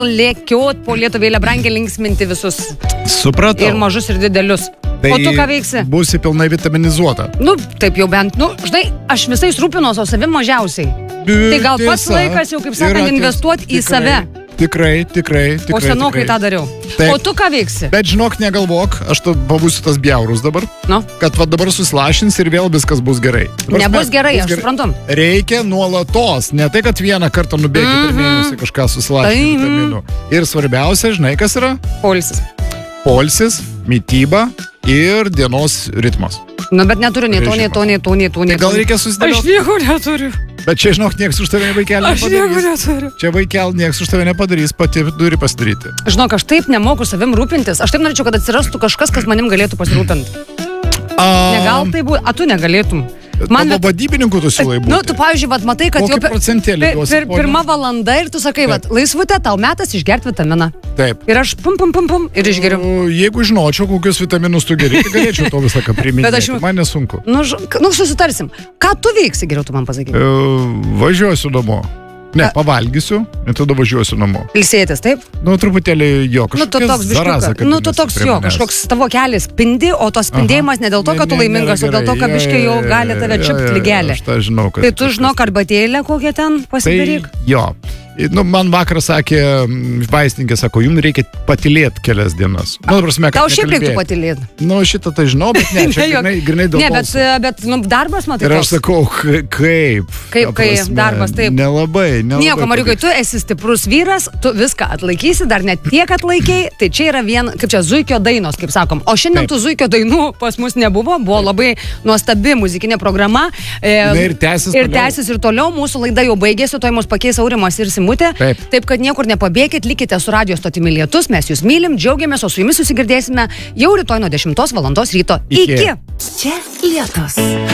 lėkiot po Lietuvėlę brangiai linksminti visus. Supratau. Ir mažus, ir didelius. Tai o tu ką veiksi? Būsi pilnai vitaminizuota. Nu, taip jau bent. Nu, žinai, aš visais rūpinuos, o savim mažiausiai. Tai gal pats laikas jau, kaip sakant, investuoti į save. Tikrai. O senokai tą dariau. Taip. O tu ką veiksi? Bet žinok, negalvok, aš pabūsiu tas bjaurus dabar, kad va dabar susilašins ir vėl viskas bus gerai. Nebus gerai, aš suprantu. Reikia nuolatos, ne tai, kad vieną kartą nubėgi per mėnesį kažką susilašinti vitaminų. Ir svarbiausia, žinai, kas yra? Poilsis, mityba ir dienos ritmas. Nu, bet neturiu nei to. Gal reikia susidėlioti? Aš nieko neturiu. Bet čia, žinok, nieks už tave vaikelį nepadarys. Aš nieko neturiu. Čia vaikelį nieks už tave nepadarys, pati turi pasidaryti. Žinok, aš taip nemoku savim rūpintis. Aš taip norėčiau, kad atsirastų kažkas, kas manim galėtų pasirūpinti. Negal tai būtų, a tu negalėtum. Tavo vadybininkų tu siūlai būti. Nu, tu, pavyzdžiui, matai, kad jau pirma valanda ir tu sakai, laisvutė, tau metas išgerti vitaminą. Taip. Ir aš pum ir išgeriu. Jeigu žinočiau, kokius vitaminus tu geri, tai galėčiau to visą ką priminti. Man nesunku. Nu, susitarsim. Ką tu veiksi, geriau tu man pasakyk. Važiuosiu namo. Ne, pavalgysiu ir tada važiuosiu namo. Ilsėtis, taip? Nu, truputėlį jo, kažkoks zaraza. Nu, tu toks jo, kažkoks tavo kelias spindi, o to spindėjimas ne dėl to, kad tu laimingas, o dėl to, kad biškai jau gali tave čiupt lygelį. Aš tą žinau, kad... Tai tu žinok arbatėlę kokią ten pasidaryk? Jo. Nu, man vakar sakė, vaistininkė sako, jums reikia patilėti kelias dienas. Nu, prasme, tau šiaip reiktų patilėti. Nu, šitą tai žinau, bet ne, čia grinai dėl balso. Ne, bet nu, darbas, matai. Ir aš sakau, kaip? Kaip darbas, taip. Nelabai. Nieko, Mariukai, tu esi stiprus vyras, tu viską atlaikysi, dar net tiek atlaikiai, tai čia yra kaip čia zuikio dainos, kaip sakom. O šiandien tų zuikio dainų pas mus nebuvo, buvo labai nuostabi muzikinė programa. Ir tęsis ir toliau, mūsų laida jau baigėsi, toj mus pakeis Aurimas ir Simutė. Taip, kad niekur nepabėkit, likite su Radio stotimi Lietus, mes jūs mylim, džiaugiamės, o su jumis susigirdėsime jau rytoj nuo 10 val. Ryto. Iki! Čia Lietus.